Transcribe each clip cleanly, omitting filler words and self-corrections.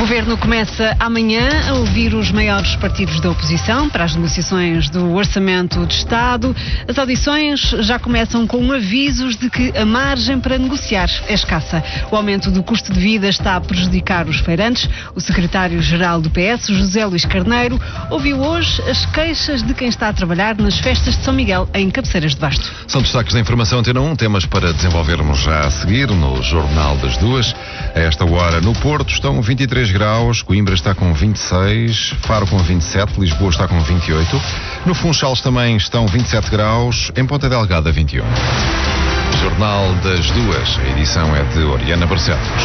Governo começa amanhã a ouvir os maiores partidos da oposição para as negociações do Orçamento de Estado. As audições já começam com avisos de que a margem para negociar é escassa. O aumento do custo de vida está a prejudicar os feirantes. O secretário-geral do PS, José Luís Carneiro, ouviu hoje as queixas de quem está a trabalhar nas festas de São Miguel, em Cabeceiras de Basto. São destaques da Informação Antena 1, temas para desenvolvermos já a seguir no Jornal das Duas. A esta hora no Porto estão 23 graus, Coimbra está com 26, Faro com 27, Lisboa está com 28. No Funchal também estão 27 graus, em Ponta Delgada 21. Jornal das Duas, a edição é de Oriana Barcelos.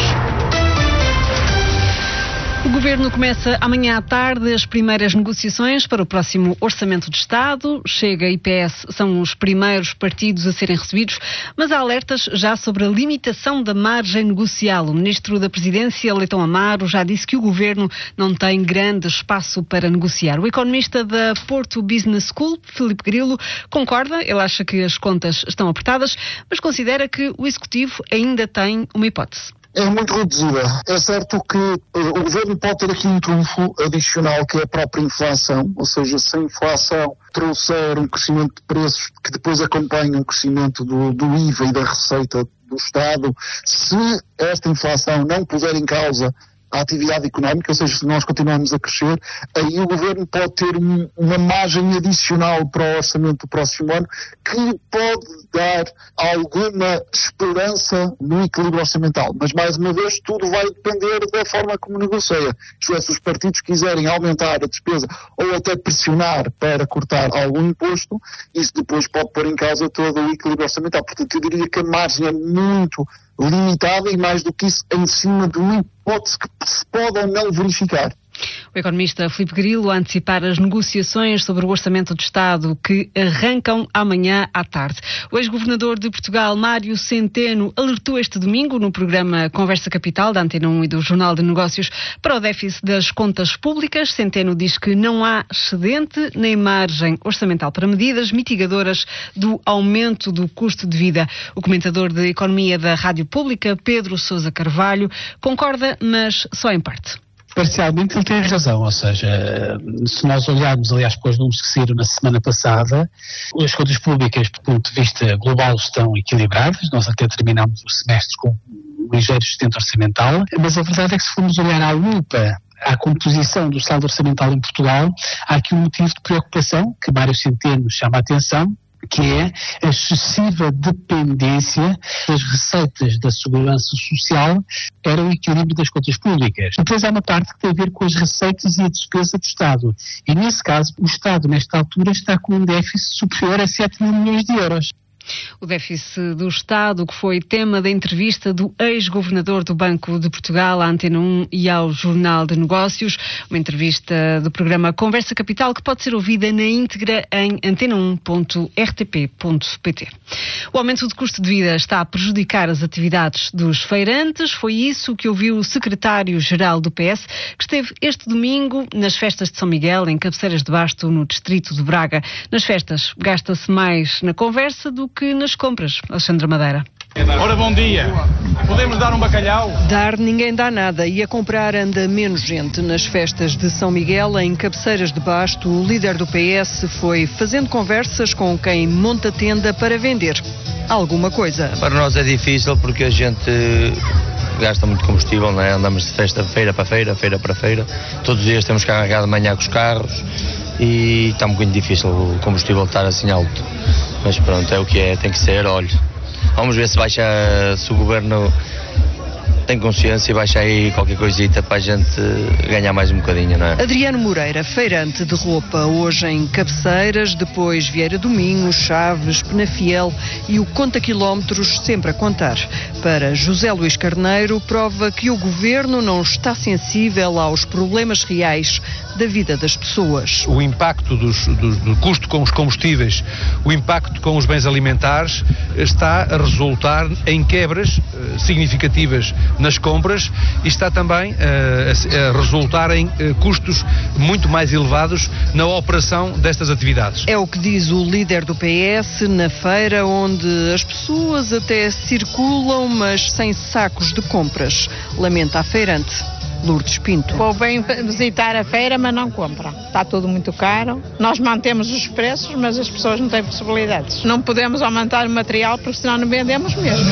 O Governo começa amanhã à tarde as primeiras negociações para o próximo Orçamento de Estado. Chega e PS são os primeiros partidos a serem recebidos, mas há alertas já sobre a limitação da margem negocial. O Ministro da Presidência, Leitão Amaro, já disse que o Governo não tem grande espaço para negociar. O economista da Porto Business School, Filipe Grilo, concorda. Ele acha que as contas estão apertadas, mas considera que o Executivo ainda tem uma hipótese. É muito reduzida. É certo que o Governo pode ter aqui um trunfo adicional, que é a própria inflação, ou seja, se a inflação trouxer um crescimento de preços que depois acompanha um crescimento do IVA e da receita do Estado, se esta inflação não puser em causa a atividade económica, ou seja, se nós continuarmos a crescer, aí o Governo pode ter uma margem adicional para o orçamento do próximo ano que pode dar alguma esperança no equilíbrio orçamental. Mas, mais uma vez, tudo vai depender da forma como negocia. Isto é, se os partidos quiserem aumentar a despesa ou até pressionar para cortar algum imposto, isso depois pode pôr em causa todo o equilíbrio orçamental. Portanto, eu diria que a margem é muito limitada e, mais do que isso, em cima de uma hipótese que se pode ou não verificar. O economista Filipe Grilo a antecipar as negociações sobre o Orçamento de Estado que arrancam amanhã à tarde. O ex-governador de Portugal, Mário Centeno, alertou este domingo no programa Conversa Capital da Antena 1 e do Jornal de Negócios para o déficit das contas públicas. Centeno diz que não há excedente nem margem orçamental para medidas mitigadoras do aumento do custo de vida. O comentador de Economia da Rádio Pública, Pedro Sousa Carvalho, concorda, mas só em parte. Parcialmente ele tem razão, ou seja, se nós olharmos, aliás, para os números que saíram na semana passada, as contas públicas, do ponto de vista global, estão equilibradas. Nós até terminamos o semestre com um ligeiro excedente orçamental, mas a verdade é que se formos olhar à lupa à composição do saldo orçamental em Portugal, há aqui um motivo de preocupação que Mário Centeno chama a atenção, que é a excessiva dependência das receitas da segurança social para o equilíbrio das contas públicas. Depois há uma parte que tem a ver com as receitas e a despesa do Estado. E nesse caso, o Estado, nesta altura, está com um déficit superior a 7 mil milhões de euros. O déficit do Estado, que foi tema da entrevista do ex-governador do Banco de Portugal à Antena 1 e ao Jornal de Negócios, uma entrevista do programa Conversa Capital que pode ser ouvida na íntegra em antena1.rtp.pt. O aumento do custo de vida está a prejudicar as atividades dos feirantes. Foi isso que ouviu o secretário-geral do PS, que esteve este domingo nas festas de São Miguel, em Cabeceiras de Basto, no distrito de Braga. Nas festas gasta-se mais na conversa do que nas compras. Alexandra Madeira. Ora, bom dia. Podemos dar um bacalhau? Dar ninguém dá nada e a comprar anda menos gente. Nas festas de São Miguel, em Cabeceiras de Basto, o líder do PS foi fazendo conversas com quem monta tenda para vender alguma coisa. Para nós é difícil porque a gente gasta muito combustível, não é? Andamos de festa de feira para feira, feira para feira. Todos os dias temos que carregar de manhã com os carros e está muito difícil o combustível estar assim alto. Mas pronto, é o que é, tem que ser, olha. Vamos ver se o governo tem consciência e baixa aí qualquer coisita para a gente ganhar mais um bocadinho, não é? Adriano Moreira, feirante de roupa, hoje em Cabeceiras, depois Vieira do Minho, Chaves, Penafiel e o conta quilómetros sempre a contar. Para José Luís Carneiro, prova que o governo não está sensível aos problemas reais da vida das pessoas. O impacto do custo com os combustíveis, o impacto com os bens alimentares está a resultar em quebras significativas nas compras e está também a resultar em custos muito mais elevados na operação destas atividades. É o que diz o líder do PS na feira, onde as pessoas até circulam, mas sem sacos de compras. Lamenta a feirante. Lourdes Pinto. Vou bem visitar a feira, mas não compra. Está tudo muito caro. Nós mantemos os preços, mas as pessoas não têm possibilidades. Não podemos aumentar o material porque senão não vendemos mesmo.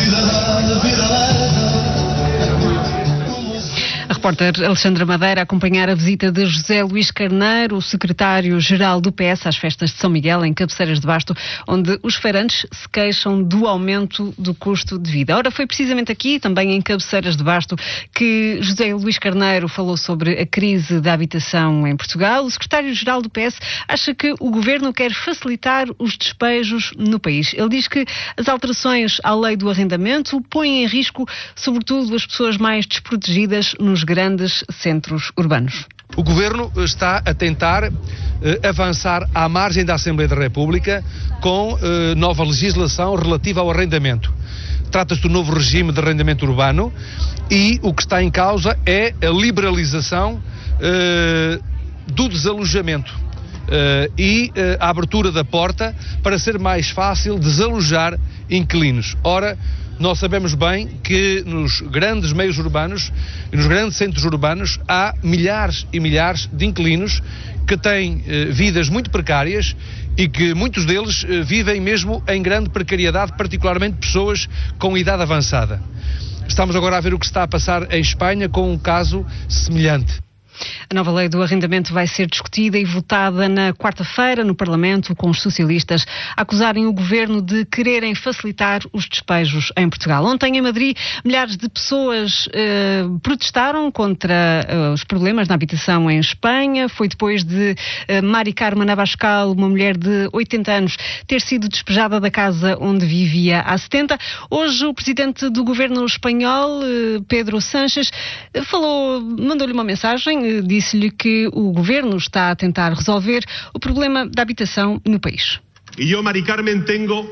A repórter Alexandra Madeira a acompanhar a visita de José Luís Carneiro, o secretário-geral do PS, às festas de São Miguel, em Cabeceiras de Basto, onde os feirantes se queixam do aumento do custo de vida. Ora, foi precisamente aqui, também em Cabeceiras de Basto, que José Luís Carneiro falou sobre a crise da habitação em Portugal. O secretário-geral do PS acha que o governo quer facilitar os despejos no país. Ele diz que as alterações à lei do arrendamento põem em risco, sobretudo, as pessoas mais desprotegidas nos grandes centros urbanos. O Governo está a tentar avançar à margem da Assembleia da República com nova legislação relativa ao arrendamento. Trata-se do novo regime de arrendamento urbano e o que está em causa é a liberalização do desalojamento e a abertura da porta para ser mais fácil desalojar inquilinos. Ora, nós sabemos bem que nos grandes meios urbanos e nos grandes centros urbanos há milhares e milhares de inquilinos que têm vidas muito precárias e que muitos deles vivem mesmo em grande precariedade, particularmente pessoas com idade avançada. Estamos agora a ver o que está a passar em Espanha com um caso semelhante. A nova lei do arrendamento vai ser discutida e votada na quarta-feira no Parlamento, com os socialistas a acusarem o governo de quererem facilitar os despejos em Portugal. Ontem, em Madrid, milhares de pessoas protestaram contra os problemas na habitação em Espanha. Foi depois de Mari Carmen Abascal, uma mulher de 80 anos, ter sido despejada da casa onde vivia há 70. Hoje, o presidente do governo espanhol, Pedro Sánchez, mandou-lhe uma mensagem. Disse-lhe que o governo está a tentar resolver o problema da habitação no país. Mari Carmen,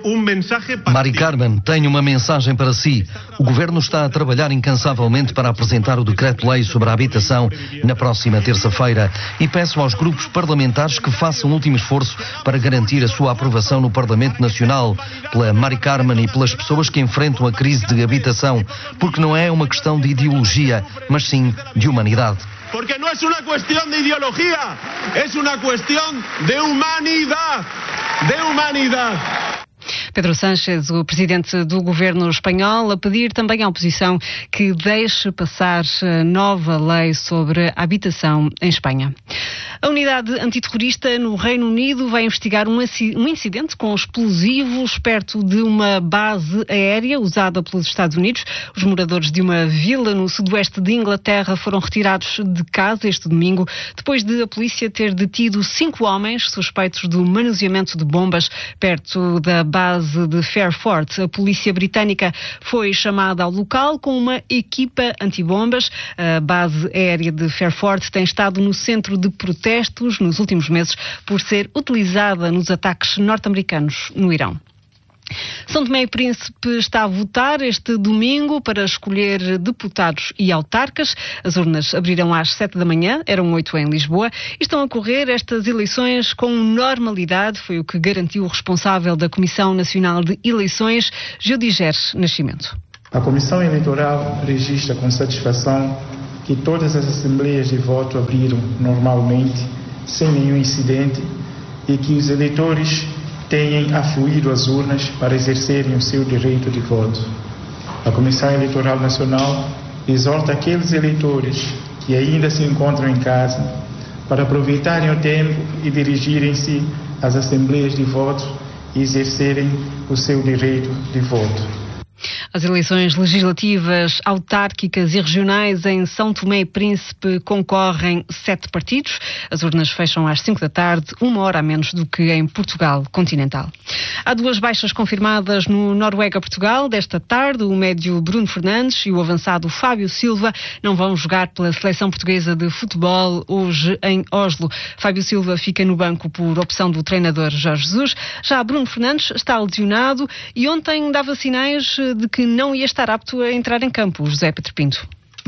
tenho uma mensagem para si. O governo está a trabalhar incansavelmente para apresentar o decreto-lei sobre a habitação na próxima terça-feira e peço aos grupos parlamentares que façam um último esforço para garantir a sua aprovação no Parlamento Nacional, pela Mari Carmen e pelas pessoas que enfrentam a crise de habitação, porque não é uma questão de ideologia, mas sim de humanidade. Porque no es una cuestión de ideología, es una cuestión de humanidad, de humanidad. Pedro Sánchez, o presidente do governo espanhol, a pedir também à oposição que deixe passar a nova lei sobre a habitação em Espanha. A unidade antiterrorista no Reino Unido vai investigar um incidente com explosivos perto de uma base aérea usada pelos Estados Unidos. Os moradores de uma vila no sudoeste de Inglaterra foram retirados de casa este domingo, depois de a polícia ter detido 5 homens suspeitos do manuseamento de bombas perto da base de Fairford. A polícia britânica foi chamada ao local com uma equipa antibombas. A base aérea de Fairford tem estado no centro de protestos nos últimos meses por ser utilizada nos ataques norte-americanos no Irão. São Tomé e Príncipe está a votar este domingo para escolher deputados e autarcas. As urnas abrirão às 7 da manhã, eram 8 em Lisboa, e estão a correr estas eleições com normalidade, foi o que garantiu o responsável da Comissão Nacional de Eleições, Judiger Nascimento. A Comissão Eleitoral registra com satisfação que todas as assembleias de voto abriram normalmente, sem nenhum incidente, e que os eleitores tenham afluído às urnas para exercerem o seu direito de voto. A Comissão Eleitoral Nacional exorta aqueles eleitores que ainda se encontram em casa para aproveitarem o tempo e dirigirem-se às assembleias de voto e exercerem o seu direito de voto. As eleições legislativas, autárquicas e regionais em São Tomé e Príncipe concorrem 7 partidos. As urnas fecham às 5 da tarde, 1 hora a menos do que em Portugal continental. Há 2 baixas confirmadas no Noruega-Portugal. Desta tarde, o médio Bruno Fernandes e o avançado Fábio Silva não vão jogar pela seleção portuguesa de futebol hoje em Oslo. Fábio Silva fica no banco por opção do treinador Jorge Jesus. Já Bruno Fernandes está lesionado e ontem dava sinais de que não ia estar apto a entrar em campo. José Pedro Pinto.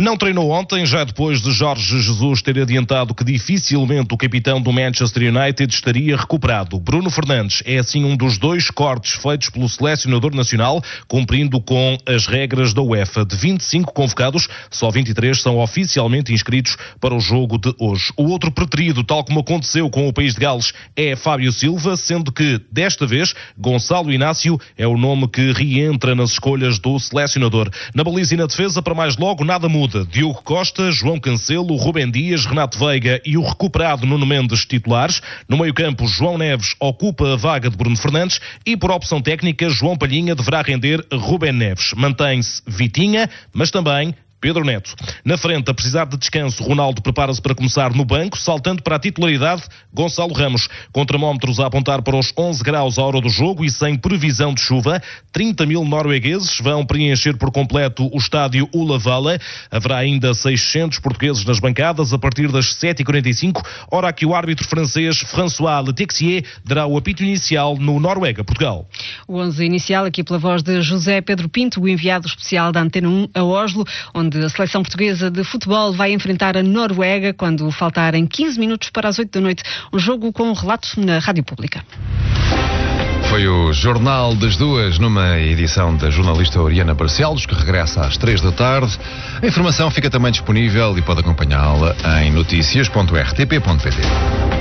Não treinou ontem, já depois de Jorge Jesus ter adiantado que dificilmente o capitão do Manchester United estaria recuperado. Bruno Fernandes é assim um dos 2 cortes feitos pelo selecionador nacional, cumprindo com as regras da UEFA. De 25 convocados, só 23 são oficialmente inscritos para o jogo de hoje. O outro preterido, tal como aconteceu com o País de Gales, é Fábio Silva, sendo que, desta vez, Gonçalo Inácio é o nome que reentra nas escolhas do selecionador. Na baliza e na defesa, para mais logo, nada muda. Diogo Costa, João Cancelo, Rubem Dias, Renato Veiga e o recuperado Nuno Mendes titulares. No meio-campo, João Neves ocupa a vaga de Bruno Fernandes e, por opção técnica, João Palhinha deverá render Rubem Neves. Mantém-se Vitinha, mas também Pedro Neto. Na frente, a precisar de descanso, Ronaldo prepara-se para começar no banco, saltando para a titularidade Gonçalo Ramos. Com termómetros a apontar para os 11 graus à hora do jogo e sem previsão de chuva, 30 mil noruegueses vão preencher por completo o estádio Ullevalla. Haverá ainda 600 portugueses nas bancadas a partir das 7h45, hora que o árbitro francês François Letexier dará o apito inicial no Noruega-Portugal. O 11 inicial aqui pela voz de José Pedro Pinto, o enviado especial da Antena 1 a Oslo, onde a seleção portuguesa de futebol vai enfrentar a Noruega quando faltarem 15 minutos para as 8 da noite. Um jogo com relatos na Rádio Pública. Foi o Jornal das Duas, numa edição da jornalista Oriana Barcelos, que regressa às 3 da tarde. A informação fica também disponível e pode acompanhá-la em noticias.rtp.pt.